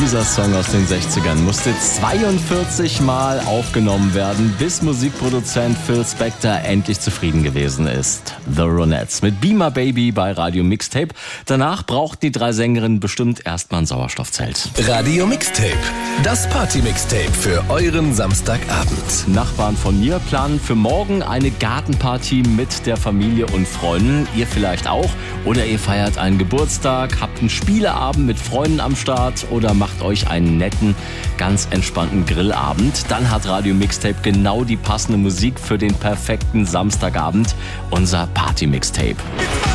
Dieser Song aus den 60ern musste 42 Mal aufgenommen werden, bis Musikproduzent Phil Spector endlich zufrieden gewesen ist. The Ronettes mit Be My Baby bei Radio Mixtape. Danach brauchten die drei Sängerinnen bestimmt erstmal ein Sauerstoffzelt. Radio Mixtape, das Party-Mixtape für euren Samstagabend. Nachbarn von mir planen für morgen eine Gartenparty mit der Familie und Freunden. Ihr vielleicht auch. Oder ihr feiert einen Geburtstag, habt einen Spieleabend mit Freunden am Start oder macht euch einen netten, ganz entspannten Grillabend. Dann hat Radio Mixtape genau die passende Musik für den perfekten Samstagabend. Unser Party-Mixtape.